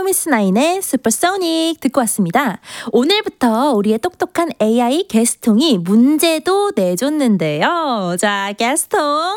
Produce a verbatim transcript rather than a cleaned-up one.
프로미스나인의 슈퍼소닉 듣고 왔습니다. 오늘부터 우리의 똑똑한 에이아이 게스통이 문제도 내줬는데요. 자, 게스통